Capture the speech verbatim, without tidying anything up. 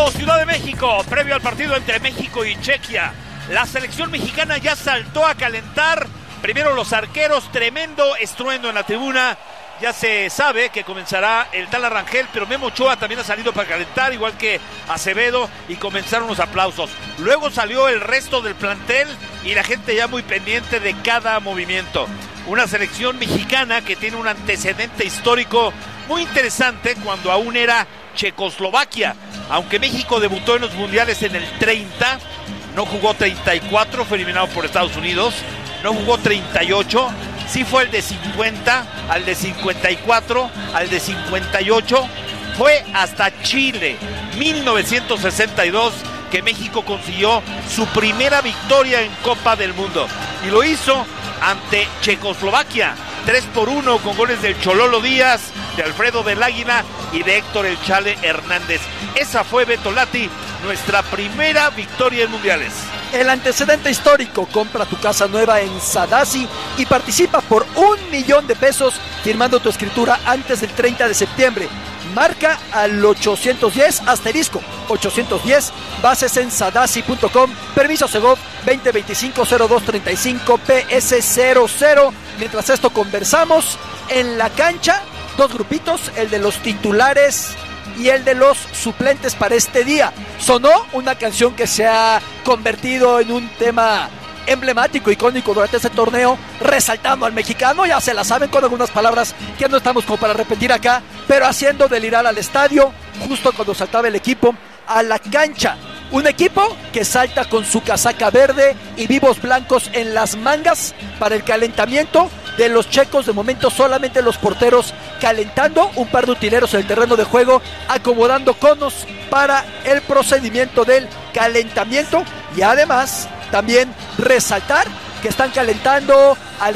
México, Ciudad de México, previo al partido entre México y Chequia. La selección mexicana ya saltó a calentar. Primero los arqueros, tremendo estruendo en la tribuna. Ya se sabe que comenzará el tal Rangel, pero Memo Ochoa también ha salido para calentar, igual que Acevedo, y comenzaron los aplausos. Luego salió el resto del plantel y la gente ya muy pendiente de cada movimiento. Una selección mexicana que tiene un antecedente histórico muy interesante cuando aún era Checoslovaquia. Aunque México debutó en los mundiales en el treinta, no jugó treinta y cuatro, fue eliminado por Estados Unidos, no jugó treinta y ocho, sí fue el de cincuenta, al de cincuenta y cuatro, al de cincuenta y ocho, fue hasta Chile, mil novecientos sesenta y dos, que México consiguió su primera victoria en Copa del Mundo. Y lo hizo ante Checoslovaquia, tres por uno, con goles del Chololo Díaz, de Alfredo del Águila y de Héctor El Chale Hernández. Esa fue, Beto Lati, nuestra primera victoria en mundiales. El antecedente histórico: compra tu casa nueva en Sadasi y participa por un millón de pesos firmando tu escritura antes del treinta de septiembre. Marca al ochocientos diez asterisco ochocientos diez, bases en sadasi punto com, permiso Segov veinte veinticinco cero dos treinta y cinco P S cero cero. Mientras esto conversamos en la cancha, dos grupitos, el de los titulares y el de los suplentes para este día. Sonó una canción que se ha convertido en un tema emblemático, icónico durante este torneo, resaltando al mexicano, ya se la saben, con algunas palabras que no estamos como para repetir acá, pero haciendo delirar al estadio justo cuando saltaba el equipo a la cancha. Un equipo que salta con su casaca verde y vivos blancos en las mangas para el calentamiento de los checos. De momento solamente los porteros calentando, un par de utileros en el terreno de juego acomodando conos para el procedimiento del calentamiento, y además también resaltar que están calentando al